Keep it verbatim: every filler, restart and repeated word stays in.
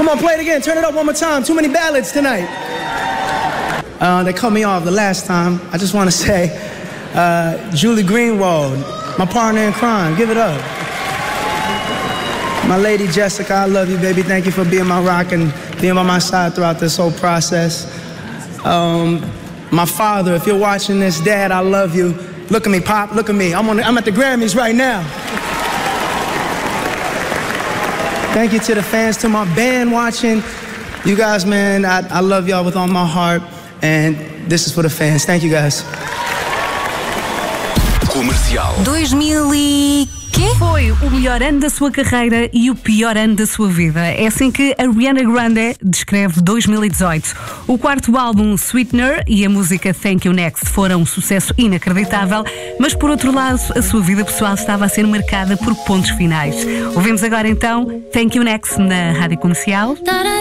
Come on, play it again. Turn it up one more time. Too many ballads tonight. Uh, they cut me off the last time. I just want to say, uh, Julie Greenwald, my partner in crime, give it up. My lady Jessica, I love you, baby. Thank you for being my rock and being by my side throughout this whole process. Um, my father, if you're watching this, Dad, I love you. Look at me, Pop, look at me. I'm, on the, I'm at the Grammys right now. Thank you to the fans, to my band watching. You guys, man, I, I love y'all with all my heart. And this is for the fans. Thank you, guys. Comercial. dois mil e quê? Foi o melhor ano da sua carreira e o pior ano da sua vida. É assim que a Ariana Grande descreve dois mil e dezoito. O quarto álbum, Sweetener, e a música Thank You Next foram um sucesso inacreditável, mas por outro lado, a sua vida pessoal estava a ser marcada por pontos finais. Ouvimos agora então Thank You Next na Rádio Comercial.